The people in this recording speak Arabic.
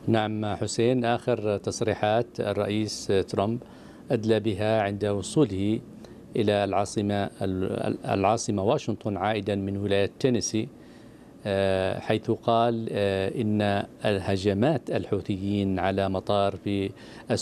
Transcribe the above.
نعم حسين، آخر تصريحات الرئيس ترامب أدلى بها عند وصوله إلى العاصمة واشنطن عائدا من ولاية تينيسي، حيث قال إن هجمات الحوثيين على مطار في